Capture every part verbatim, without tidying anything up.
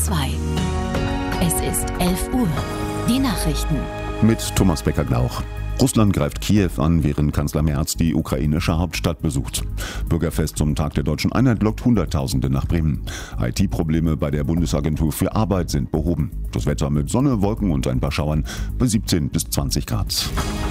zwei. Es ist elf Uhr. Die Nachrichten. Mit Thomas Becker-Glauch. Russland greift Kiew an, während Kanzler Merz die ukrainische Hauptstadt besucht. Bürgerfest zum Tag der Deutschen Einheit lockt Hunderttausende nach Bremen. I T-Probleme bei der Bundesagentur für Arbeit sind behoben. Das Wetter mit Sonne, Wolken und ein paar Schauern bei siebzehn bis zwanzig Grad.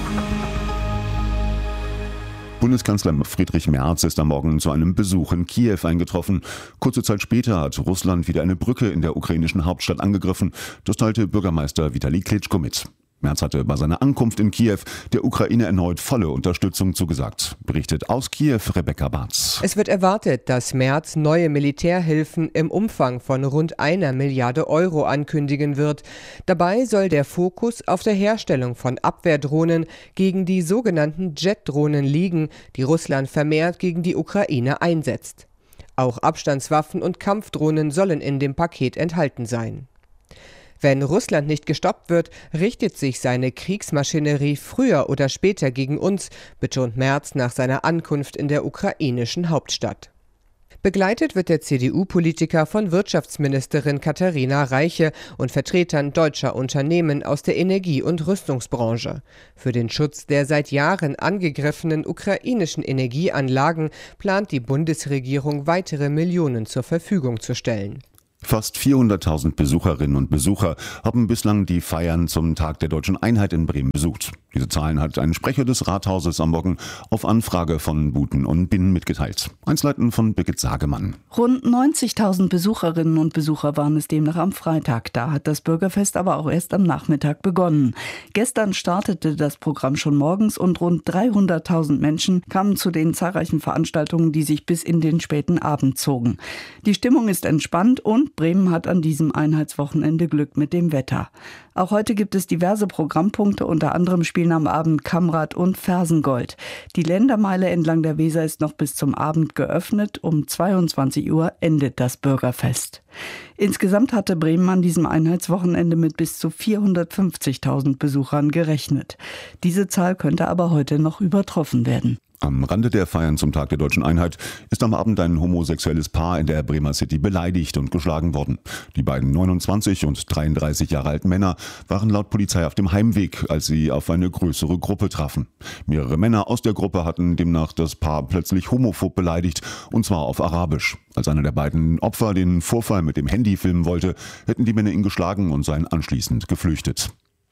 Bundeskanzler Friedrich Merz ist am Morgen zu einem Besuch in Kiew eingetroffen. Kurze Zeit später hat Russland wieder eine Brücke in der ukrainischen Hauptstadt angegriffen. Das teilte Bürgermeister Vitali Klitschko mit. Merz hatte bei seiner Ankunft in Kiew der Ukraine erneut volle Unterstützung zugesagt. Berichtet aus Kiew Rebecca Bartz. Es wird erwartet, dass Merz neue Militärhilfen im Umfang von rund einer Milliarde Euro ankündigen wird. Dabei soll der Fokus auf der Herstellung von Abwehrdrohnen gegen die sogenannten Jet-Drohnen liegen, die Russland vermehrt gegen die Ukraine einsetzt. Auch Abstandswaffen und Kampfdrohnen sollen in dem Paket enthalten sein. Wenn Russland nicht gestoppt wird, richtet sich seine Kriegsmaschinerie früher oder später gegen uns, betont Merz nach seiner Ankunft in der ukrainischen Hauptstadt. Begleitet wird der C D U-Politiker von Wirtschaftsministerin Katharina Reiche und Vertretern deutscher Unternehmen aus der Energie- und Rüstungsbranche. Für den Schutz der seit Jahren angegriffenen ukrainischen Energieanlagen plant die Bundesregierung weitere Millionen zur Verfügung zu stellen. Fast vierhunderttausend Besucherinnen und Besucher haben bislang die Feiern zum Tag der Deutschen Einheit in Bremen besucht. Diese Zahlen hat ein Sprecher des Rathauses am Morgen auf Anfrage von Buten und Binnen mitgeteilt. Einzelheiten von Birgit Sagemann. Rund neunzigtausend Besucherinnen und Besucher waren es demnach am Freitag. Da hat das Bürgerfest aber auch erst am Nachmittag begonnen. Gestern startete das Programm schon morgens und rund dreihunderttausend Menschen kamen zu den zahlreichen Veranstaltungen, die sich bis in den späten Abend zogen. Die Stimmung ist entspannt und Bremen hat an diesem Einheitswochenende Glück mit dem Wetter. Auch heute gibt es diverse Programmpunkte, unter anderem spielen am Abend Kammrad und Fersengold. Die Ländermeile entlang der Weser ist noch bis zum Abend geöffnet. Um zweiundzwanzig Uhr endet das Bürgerfest. Insgesamt hatte Bremen an diesem Einheitswochenende mit bis zu vierhundertfünfzigtausend Besuchern gerechnet. Diese Zahl könnte aber heute noch übertroffen werden. Am Rande der Feiern zum Tag der Deutschen Einheit ist am Abend ein homosexuelles Paar in der Bremer City beleidigt und geschlagen worden. Die beiden neunundzwanzig und dreiunddreißig Jahre alten Männer waren laut Polizei auf dem Heimweg, als sie auf eine größere Gruppe trafen. Mehrere Männer aus der Gruppe hatten demnach das Paar plötzlich homophob beleidigt, und zwar auf Arabisch. Als einer der beiden Opfer den Vorfall mit dem Handy filmen wollte, hätten die Männer ihn geschlagen und seien anschließend geflüchtet.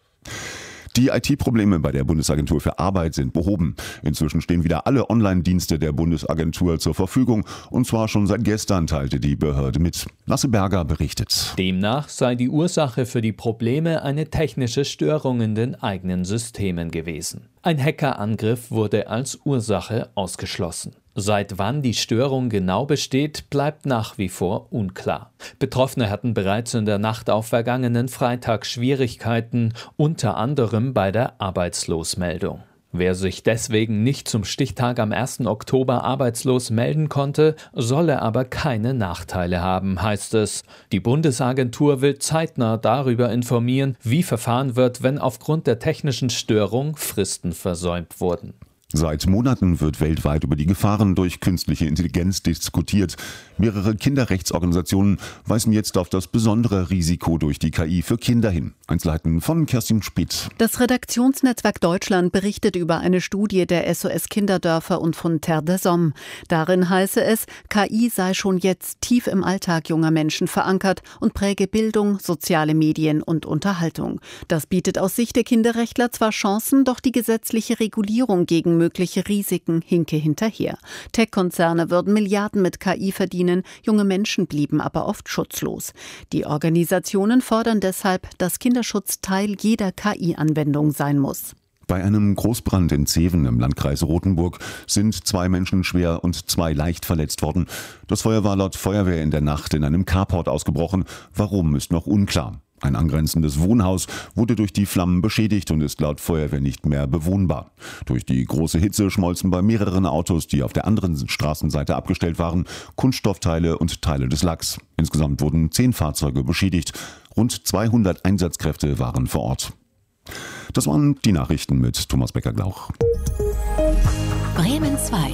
Die I T-Probleme bei der Bundesagentur für Arbeit sind behoben. Inzwischen stehen wieder alle Online-Dienste der Bundesagentur zur Verfügung, und zwar schon seit gestern, teilte die Behörde mit. Lasse Berger berichtet. Demnach sei die Ursache für die Probleme eine technische Störung in den eigenen Systemen gewesen. Ein Hackerangriff wurde als Ursache ausgeschlossen. Seit wann die Störung genau besteht, bleibt nach wie vor unklar. Betroffene hatten bereits in der Nacht auf vergangenen Freitag Schwierigkeiten, unter anderem bei der Arbeitslosmeldung. Wer sich deswegen nicht zum Stichtag am ersten Oktober arbeitslos melden konnte, solle aber keine Nachteile haben, heißt es. Die Bundesagentur will zeitnah darüber informieren, wie verfahren wird, wenn aufgrund der technischen Störung Fristen versäumt wurden. Seit Monaten wird weltweit über die Gefahren durch künstliche Intelligenz diskutiert. Mehrere Kinderrechtsorganisationen weisen jetzt auf das besondere Risiko durch die K I für Kinder hin. Einzelheiten von Kerstin Spieth. Das Redaktionsnetzwerk Deutschland berichtet über eine Studie der S O S Kinderdörfer und von Terre des Hommes. Darin heiße es, K I sei schon jetzt tief im Alltag junger Menschen verankert und präge Bildung, soziale Medien und Unterhaltung. Das bietet aus Sicht der Kinderrechtler zwar Chancen, doch die gesetzliche Regulierung gegen mögliche Risiken hinke hinterher. Tech-Konzerne würden Milliarden mit K I verdienen, junge Menschen blieben aber oft schutzlos. Die Organisationen fordern deshalb, dass Kinderschutz Teil jeder K I-Anwendung sein muss. Bei einem Großbrand in Zeven im Landkreis Rothenburg sind zwei Menschen schwer und zwei leicht verletzt worden. Das Feuer war laut Feuerwehr in der Nacht in einem Carport ausgebrochen. Warum, ist noch unklar. Ein angrenzendes Wohnhaus wurde durch die Flammen beschädigt und ist laut Feuerwehr nicht mehr bewohnbar. Durch die große Hitze schmolzen bei mehreren Autos, die auf der anderen Straßenseite abgestellt waren, Kunststoffteile und Teile des Lacks. Insgesamt wurden zehn Fahrzeuge beschädigt. Rund zweihundert Einsatzkräfte waren vor Ort. Das waren die Nachrichten mit Thomas Becker-Glauch. Bremen zwei.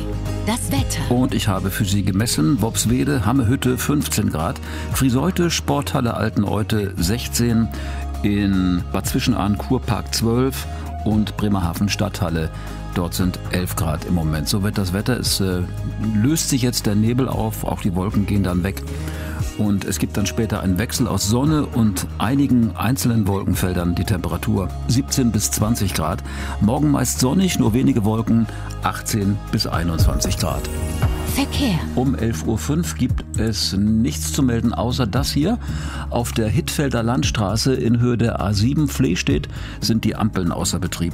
Das Wetter. Und ich habe für Sie gemessen, Worpswede, Hammehütte fünfzehn Grad, Frieseute, Sporthalle Alteneute sechzehn, in Bad Zwischenahn Kurpark zwölf und Bremerhaven Stadthalle. Dort sind elf Grad im Moment. So wird das Wetter. Es äh, löst sich jetzt der Nebel auf, auch die Wolken gehen dann weg. Und es gibt dann später einen Wechsel aus Sonne und einigen einzelnen Wolkenfeldern. Die Temperatur siebzehn bis zwanzig Grad. Morgen meist sonnig, nur wenige Wolken, achtzehn bis einundzwanzig Grad. Verkehr. Um elf Uhr fünf gibt es nichts zu melden, außer das hier. Auf der Hittfelder Landstraße in Höhe der A sieben Flehstedt sind die Ampeln außer Betrieb.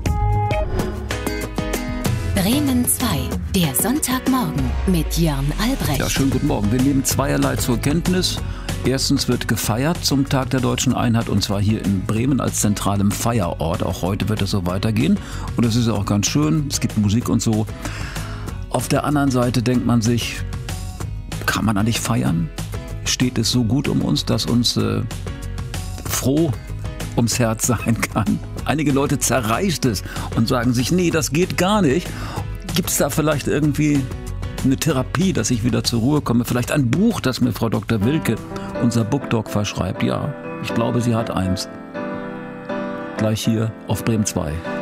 Bremen zwei, der Sonntagmorgen mit Jörn Albrecht. Ja, schönen guten Morgen. Wir nehmen zweierlei zur Kenntnis. Erstens wird gefeiert zum Tag der Deutschen Einheit, und zwar hier in Bremen als zentralem Feierort. Auch heute wird es so weitergehen. Und das ist auch ganz schön. Es gibt Musik und so. Auf der anderen Seite denkt man sich, kann man eigentlich feiern? Steht es so gut um uns, dass uns äh, froh ums Herz sein kann? Einige Leute zerreißt es und sagen sich, nee, das geht gar nicht. Gibt es da vielleicht irgendwie eine Therapie, dass ich wieder zur Ruhe komme? Vielleicht ein Buch, das mir Frau Doktor Wilke, unser Bookdoc, verschreibt? Ja, ich glaube, sie hat eins. Gleich hier auf Bremen zwei.